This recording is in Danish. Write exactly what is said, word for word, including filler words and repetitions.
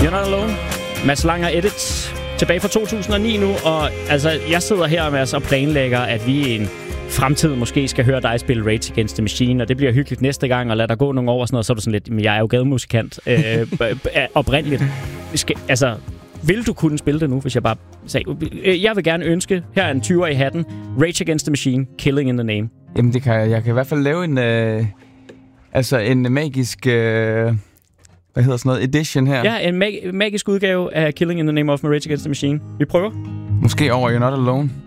You're Not Alone. Mads Langer Edits. Tilbage fra to tusind og ni nu, og altså, jeg sidder her, Mads, og planlægger, at vi i en fremtid måske skal høre dig spille Rage Against the Machine, og det bliver hyggeligt næste gang, og lad der gå nogle år og sådan noget, så er du sådan lidt, men jeg er jo gademusikant øh, oprindeligt. Skal, altså, vil du kunne spille det nu, hvis jeg bare sagde, jeg vil gerne ønske, her er en tyver i hatten, Rage Against the Machine, Killing in the Name. Jamen, det kan jeg. Jeg kan i hvert fald lave en, øh, altså en magisk, øh, hvad hedder sådan noget, edition her. Ja, en mag- magisk udgave af Killing in the Name of Rage Against the Machine. Vi prøver. Måske over You're Not Alone.